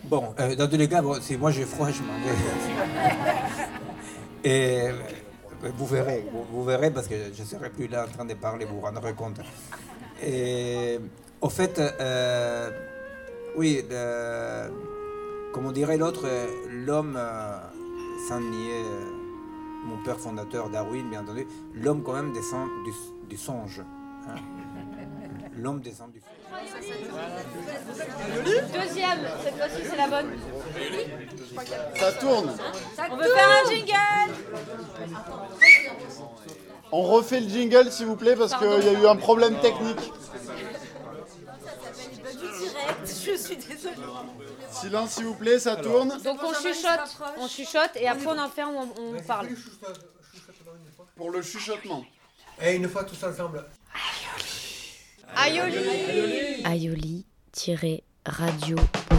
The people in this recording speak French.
Bon, dans tous les cas, bon, si moi j'ai froid, je m'en vais. Et vous verrez parce que je ne serai plus là en train de parler, vous vous rendrez compte. Et au fait, oui, comme on dirait l'autre, l'homme, sans nier mon père fondateur Darwin, bien entendu, l'homme quand même descend du songe. Hein. L'homme descend du songe. Deuxième, cette fois-ci c'est la bonne. Ça tourne. On veut faire un jingle. On refait le jingle s'il vous plaît parce qu'il y a eu un problème technique. Je suis désolée. Silence s'il vous plaît, ça tourne. Donc on chuchote et après on en fait un où on parle. Pour le chuchotement. Et une fois tous ensemble. Aioli. Aioli-radio.